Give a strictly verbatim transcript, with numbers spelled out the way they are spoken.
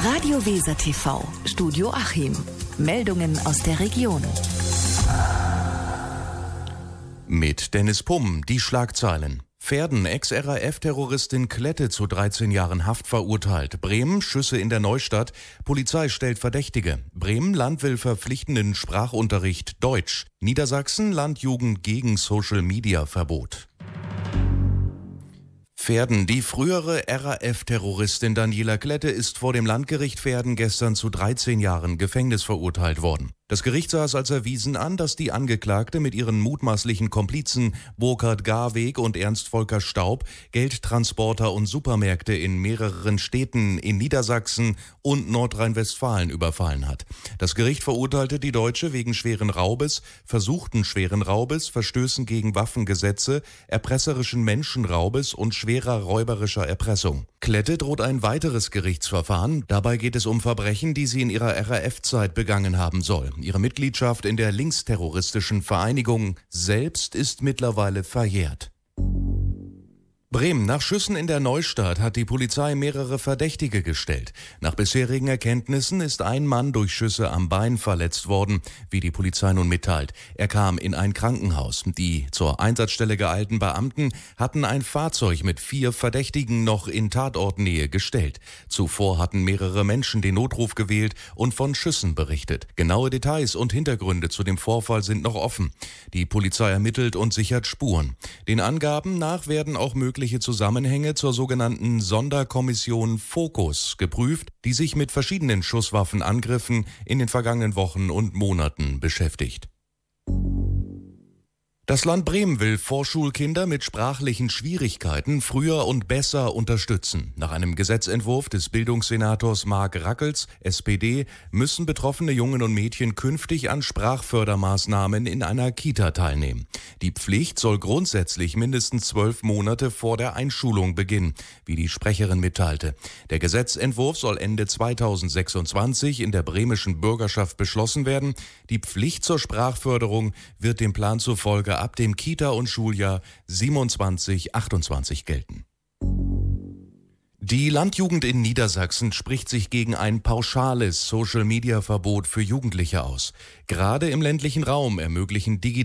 Radio Weser T V, Studio Achim. Meldungen aus der Region. Mit Dennis Pumm, die Schlagzeilen. Verden, Ex-R A F-Terroristin Klette zu dreizehn Jahren Haft verurteilt. Bremen, Schüsse in der Neustadt. Polizei stellt Verdächtige. Bremen, Land will verpflichtenden Sprachunterricht Deutsch. Niedersachsen, Landjugend gegen Social-Media-Verbot. Verden. Die frühere R A F-Terroristin Daniela Klette ist vor dem Landgericht Verden gestern zu dreizehn Jahren Gefängnis verurteilt worden. Das Gericht sah es als erwiesen an, dass die Angeklagte mit ihren mutmaßlichen Komplizen Burkhard Garweg und Ernst Volker Staub Geldtransporter und Supermärkte in mehreren Städten in Niedersachsen und Nordrhein-Westfalen überfallen hat. Das Gericht verurteilte die Deutsche wegen schweren Raubes, versuchten schweren Raubes, Verstößen gegen Waffengesetze, erpresserischen Menschenraubes und schwerer räuberischer Erpressung. Klette droht ein weiteres Gerichtsverfahren. Dabei geht es um Verbrechen, die sie in ihrer R A F-Zeit begangen haben soll. Ihre Mitgliedschaft in der linksterroristischen Vereinigung selbst ist mittlerweile verjährt. Bremen. Nach Schüssen in der Neustadt hat die Polizei mehrere Verdächtige gestellt. Nach bisherigen Erkenntnissen ist ein Mann durch Schüsse am Bein verletzt worden, wie die Polizei nun mitteilt. Er kam in ein Krankenhaus. Die zur Einsatzstelle geeilten Beamten hatten ein Fahrzeug mit vier Verdächtigen noch in Tatortnähe gestellt. Zuvor hatten mehrere Menschen den Notruf gewählt und von Schüssen berichtet. Genaue Details und Hintergründe zu dem Vorfall sind noch offen. Die Polizei ermittelt und sichert Spuren. Den Angaben nach werden auch mögliche Zusammenhänge zur sogenannten Sonderkommission Fokus geprüft, die sich mit verschiedenen Schusswaffenangriffen in den vergangenen Wochen und Monaten beschäftigt. Das Land Bremen will Vorschulkinder mit sprachlichen Schwierigkeiten früher und besser unterstützen. Nach einem Gesetzentwurf des Bildungssenators Marc Rackels, S P D, müssen betroffene Jungen und Mädchen künftig an Sprachfördermaßnahmen in einer Kita teilnehmen. Die Pflicht soll grundsätzlich mindestens zwölf Monate vor der Einschulung beginnen, wie die Sprecherin mitteilte. Der Gesetzentwurf soll Ende zweitausendsechsundzwanzig in der bremischen Bürgerschaft beschlossen werden. Die Pflicht zur Sprachförderung wird dem Plan zufolge ab dem Kita- und Schuljahr siebenundzwanzig achtundzwanzig gelten. Die Landjugend in Niedersachsen spricht sich gegen ein pauschales Social-Media-Verbot für Jugendliche aus. Gerade im ländlichen Raum ermöglichen digitale